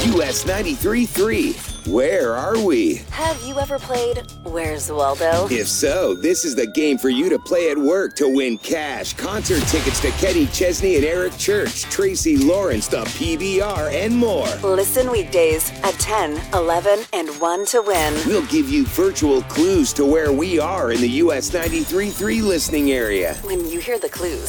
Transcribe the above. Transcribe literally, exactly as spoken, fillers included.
U S ninety-three point three. Where are we? Have you ever played Where's Waldo? If so, this is the game for you to play at work to win cash, concert tickets to Kenny Chesney and Eric Church, Tracy Lawrence, the P B R, and more. Listen weekdays at ten, eleven, and one to win. We'll give you virtual clues to where we are in the U S ninety-three point three listening area. When you hear the clues,